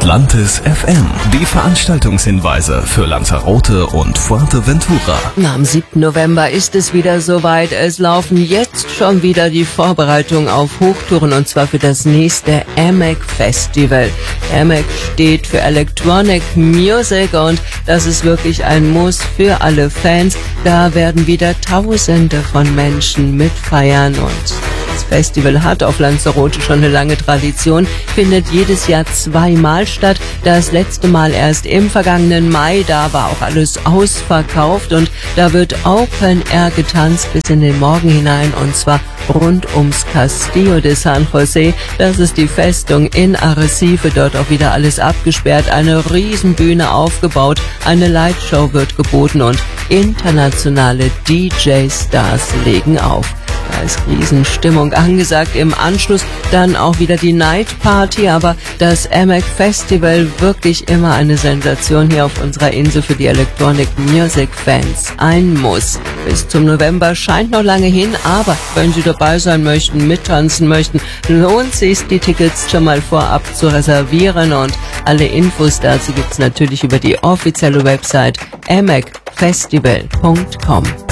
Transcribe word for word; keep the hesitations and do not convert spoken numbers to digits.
Atlantis F M. Die Veranstaltungshinweise für Lanzarote und Fuerteventura. Am siebten November ist es wieder soweit. Es laufen jetzt schon wieder die Vorbereitungen auf Hochtouren, und zwar für das nächste A M E C Festival. A M E C steht für Electronic Music und das ist wirklich ein Muss für alle Fans. Da werden wieder Tausende von Menschen mitfeiern, und das Festival hat auf Lanzarote schon eine lange Tradition, findet jedes Jahr zweimal statt. Das letzte Mal erst im vergangenen Mai, da war auch alles ausverkauft, und da wird Open Air getanzt bis in den Morgen hinein, und zwar rund ums Castillo de San José. Das ist die Festung in Arrecife, dort auch wieder alles abgesperrt, eine Riesenbühne aufgebaut, eine Lightshow wird geboten und internationale D J-Stars legen auf. Da ist Riesenstimmung angesagt. Im Anschluss dann auch wieder die Night Party, aber das A M E C Festival wirklich immer eine Sensation hier auf unserer Insel für die Electronic Music Fans. Ein Muss. Bis zum November scheint noch lange hin, aber wenn Sie dabei sein möchten, mittanzen möchten, lohnt sich, die Tickets schon mal vorab zu reservieren, und alle Infos dazu gibt's natürlich über die offizielle Website a m e c festival punkt com.